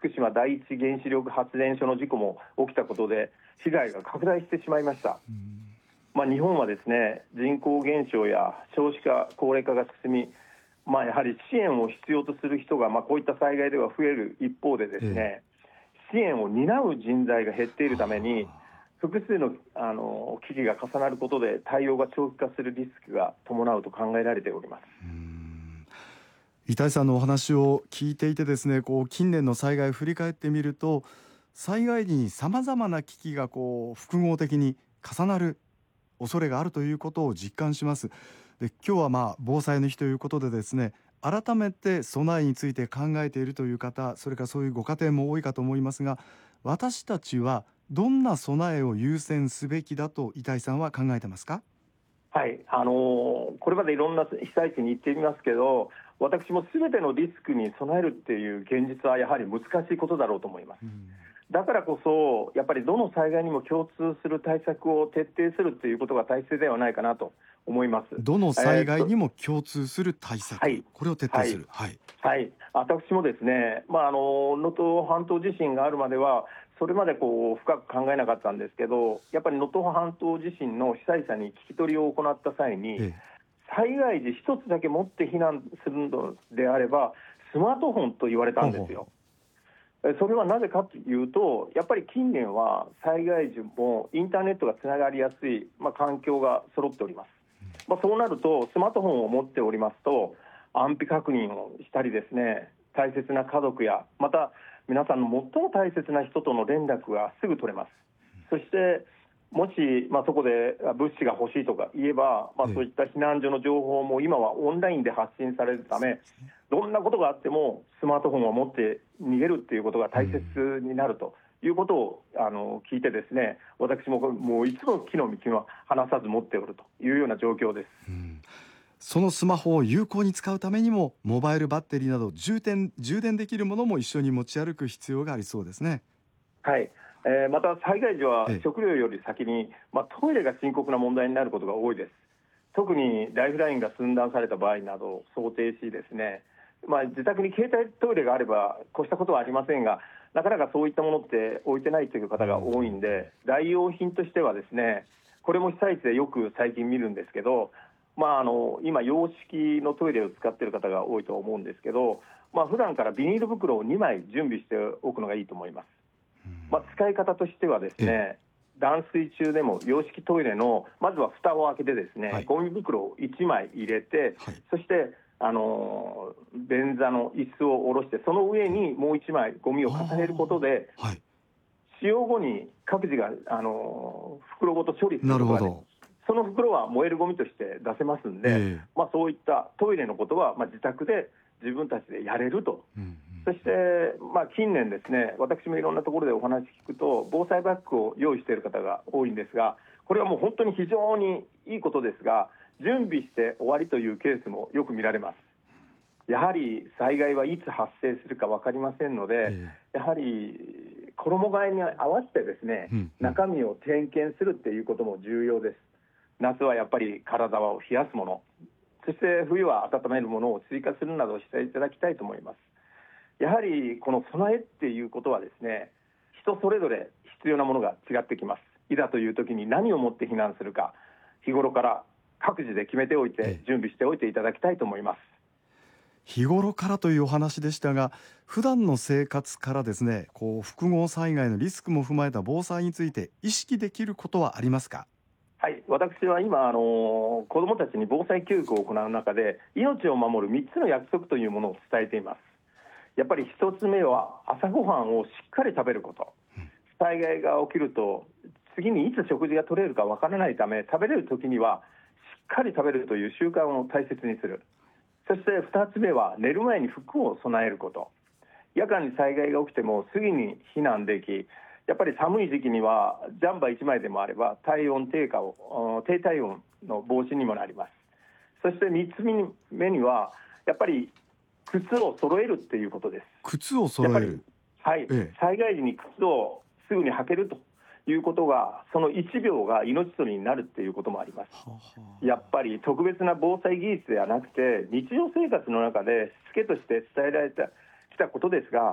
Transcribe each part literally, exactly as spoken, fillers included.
福島第一原子力発電所の事故も起きたことで被害が拡大してしまいました。まあ、日本はですね、人口減少や少子化高齢化が進み、まあ、やはり支援を必要とする人が、まあ、こういった災害では増える一方でですね、支援を担う人材が減っているために複数の、あの危機が重なることで対応が長期化するリスクが伴うと考えられております。 うーん、板井さんのお話を聞いていてですね、こう近年の災害を振り返ってみると、災害時にさまざまな危機がこう複合的に重なる恐れがあるということを実感します。で、今日はまあ防災の日ということでですね、改めて備えについて考えているという方、それからそういうご家庭も多いかと思いますが、私たちはどんな備えを優先すべきだと板井さんは考えてますか？ はい、あのーこれまでいろんな被災地に行ってみますけど、私もすべてのリスクに備えるっていう現実はやはり難しいことだろうと思います。 うん、 だからこそやっぱりどの災害にも共通する対策を徹底するということが大切ではないかなと思います。 どの災害にも、 も共通する対策、 はいこれを徹底する。はい、 はい、私もですね、まあ、あの能登半島地震があるまではそれまでこう深く考えなかったんですけど、やっぱり能登半島地震の被災者に聞き取りを行った際に、 ええ、 災害時一つだけ持って避難するのであればスマートフォンと言われたんですよ。それはなぜかというと、やっぱり近年は災害時もインターネットがつながりやすい、まあ、環境が揃っております。まあ、そうなるとスマートフォンを持っておりますと安否確認をしたりですね、大切な家族やまた皆さんの最も大切な人との連絡がすぐ取れます。そしてもし、まあ、そこで物資が欲しいとか言えば、まあ、そういった避難所の情報も今はオンラインで発信されるため、どんなことがあってもスマートフォンを持って逃げるっていうことが大切になるということをあの聞いてですね、私ももういつも木の幹は離さず持っておるというような状況です。 うん、そのスマホを有効に使うためにもモバイルバッテリーなど充電充電できるものも一緒に持ち歩く必要がありそうですね。 はい、えーまた災害時はええ、 食料より先に、まあ、トイレが深刻な問題になることが多いです。特にライフラインが寸断された場合などを想定しですね、まあ、自宅に携帯トイレがあれば越したことはありませんが、なかなかそういったものって置いてないという方が多いんで、代用品としてはですね、これも被災地でよく最近見るんですけど、まあ、あの今洋式のトイレを使っている方が多いと思うんですけど、まあ、普段からビニール袋をにまい準備しておくのがいいと思います。まあ、使い方としてはですね、断水中でも洋式トイレのまずは蓋を開けてですね、はい、ゴミ袋をいちまい入れて、はい、そしてあの便座の椅子を下ろしてその上にもういちまいゴミを重ねることで、はい、使用後に各自があの袋ごと処理することができます。その袋は燃えるゴミとして出せますんで、えーまあ、そういったトイレのことは、まあ、自宅で自分たちでやれると、うんうん、そして、まあ、近年ですね、私もいろんなところでお話聞くと防災バッグを用意している方が多いんですが、これはもう本当に非常にいいことですが、準備して終わりというケースもよく見られます。やはり災害はいつ発生するか分かりませんので、えー、やはり衣替えに合わせてですね、うんうん、中身を点検するっていうことも重要です。夏はやっぱり体を冷やすもの、そして冬は温めるものを追加するなどしていただきたいと思います。やはりこの備えっていうことはですね、人それぞれ必要なものが違ってきます。いざという時に何を持って避難するか、日頃から各自で決めておいて準備しておいていただきたいと思います。 日頃からというお話でしたが、普段の生活からですね、こう複合災害のリスクも踏まえた防災について意識できることはありますか？ はい、私は今あの子どもたちに防災教育を行う中で命を守るみっつの約束というものを伝えています。やっぱりひとつめは朝ごはんをしっかり食べること、うん、災害が起きると次にいつ食事が取れるかわからないため、食べれる時にはしっかり食べるという習慣を大切にする。そしてふたつめは寝る前に服を備えること。夜間に災害が起きてもすぐに避難でき、やっぱり寒い時期にはジャンバーいちまいでもあれば体温低下を低体温の防止にもなります。そしてみっつめにはやっぱり靴を揃えるっていうことです。 靴を揃える、 はい、ええ、災害時に靴をすぐに履けるということが、そのいちびょうが命取りになるっていうこともあります。ははやっぱり特別な防災技術ではなくて日常生活の中でしつけとして伝えられてきたことですが、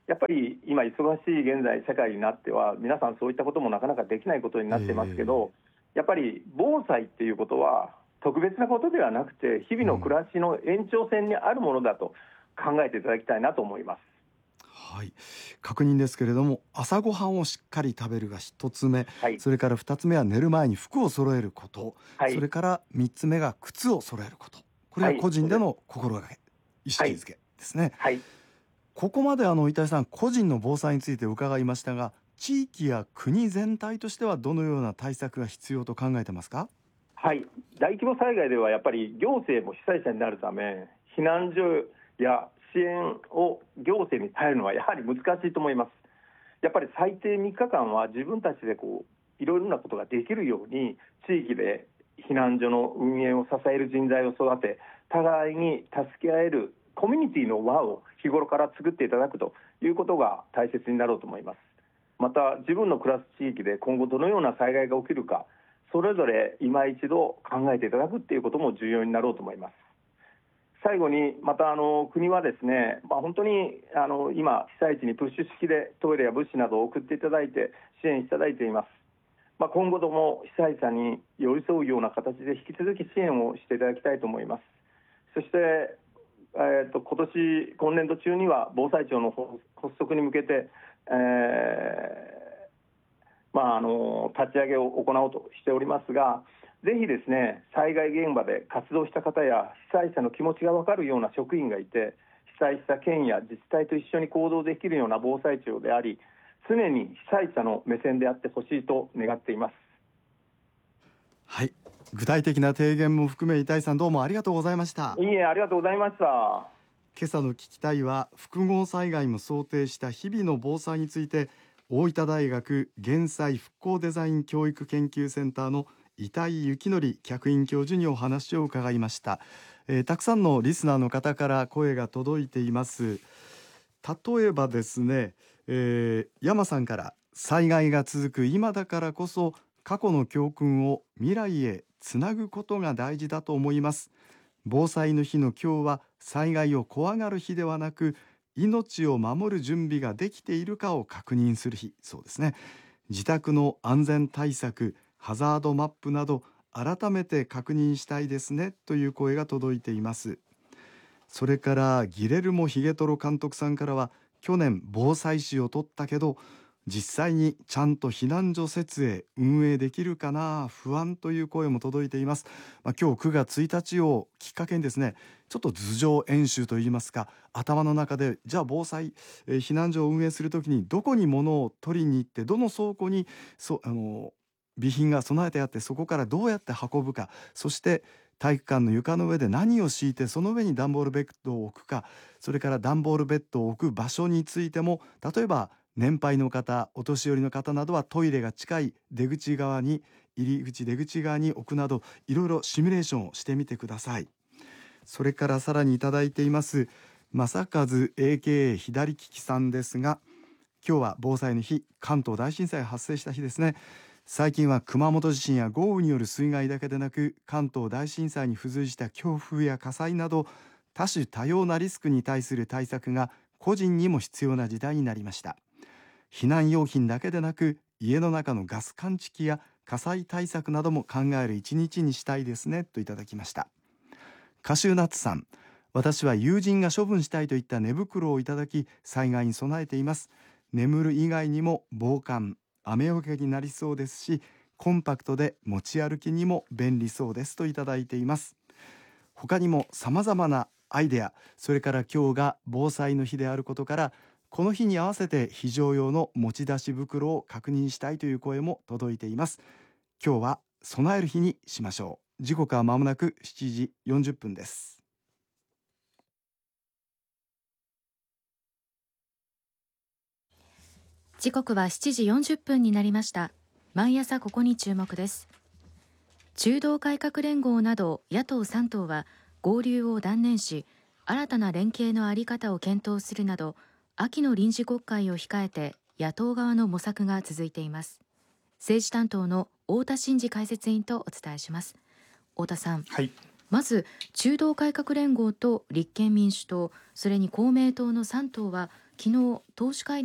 やっぱり今忙しい現在社会になっては皆さんそういったこともなかなかできないことになってますけど、やっぱり防災っていうことは特別なことではなくて日々の暮らしの延長線にあるものだと考えていただきたいなと思います。 はい、確認ですけれども、朝ごはんをしっかり食べるが一つ目、 はい、 それから二つ目は寝る前に服を揃えること、 はい、 それから三つ目が靴を揃えること。これはい、 は個人での心がけ、意識づけですね。 はい、 ここまであの板井さん、個人の防災について伺いましたが、地域や国全体としてはどのような対策が必要と考えてますか？ はい、大規模災害ではやっぱり行政も被災者になるため避難所や支援を行政に頼るのはやはり難しいと思います。やっぱり最低みっかかんは自分たちでこういろいろなことができるように地域で避難所の運営を支える人材を育て、互いに助け合えるコミュニティの輪を日頃から作っていただくということが大切になろうと思います。また自分の暮らす地域で今後どのような災害が起きるか、それぞれ今一度考えていただくということも重要になろうと思います。最後にまたあの国はですね、まあ、本当にあの今被災地にプッシュ式でトイレや物資などを送っていただいて支援いただいています。まあ、今後とも被災者に寄り添うような形で引き続き支援をしていただきたいと思います。そして、えー、と今年今年度中には防災庁の発足に向けて、えーまあ、あの立ち上げを行おうとしておりますが、ぜひですね、災害現場で活動した方や被災者の気持ちが分かるような職員がいて、被災した県や自治体と一緒に行動できるような防災庁であり、常に被災者の目線であってほしいと願っています。 はい、具体的な提言も含め板井さん、どうもありがとうございました。 いいえ、ありがとうございました。 今朝の聞きたいは、複合災害も想定した日々の防災について、大分大学減災復興デザイン教育研究センターの板井幸則客員教授にお話を伺いました。えー、たくさんのリスナーの方から声が届いています。例えばですね、えー、山さんから、災害が続く今だからこそ過去の教訓を未来へつなぐことが大事だと思います。防災の日の今日は災害を怖がる日ではなく、命を守る準備ができているかを確認する日。そうですね、自宅の安全対策、ハザードマップなど改めて確認したいですね、という声が届いています。それからギレルモ・ヒゲトロ監督さんからは、去年防災士を取ったけど実際にちゃんと避難所設営運営できるかな不安という声も届いています。まあ、今日くがつついたちをきっかけにですね、ちょっと頭上演習といいますか、頭の中でじゃあ防災、えー避難所を運営するときにどこに物を取りに行って、どの倉庫にそあの備品が備えてあって、そこからどうやって運ぶか、そして体育館の床の上で何を敷いてその上に段ボールベッドを置くか、それから段ボールベッドを置く場所についても、例えば年配の方、お年寄りの方などはトイレが近い出口側に、入り口出口側に置くなど、いろいろシミュレーションをしてみてください。それからさらにいただいています正和 エーケーエー 左利きさんですが、今日は防災の日、関東大震災が発生した日ですね。最近は熊本地震や豪雨による水害だけでなく、関東大震災に付随した強風や火災など多種多様なリスクに対する対策が個人にも必要な時代になりました。避難用品だけでなく、家の中のガス感知器や火災対策なども考える一日にしたいですね、といただきました。カシューナッツさん、私は友人が処分したいといった寝袋をいただき、災害に備えています。眠る以外にも防寒、雨よけになりそうですし、コンパクトで持ち歩きにも便利そうです、といただいています。他にもさまざまなアイデア、それから今日が防災の日であることから、この日に合わせて非常用の持ち出し袋を確認したいという声も届いています。今日は備える日にしましょう。時刻はまもなくしちじよんじゅっぷんです。 時刻はしちじよんじゅっぷんになりました。毎朝ここに注目です。中道改革連合など野党さん党は合流を断念し、新たな連携の在り方を検討するなど、秋の臨時国会を控えて野党側の模索が続いています。政治担当の太田真二解説委員とお伝えします。太田さん、 はい、 まず中道改革連合と立憲民主党、それに公明党のさん党は昨日党首会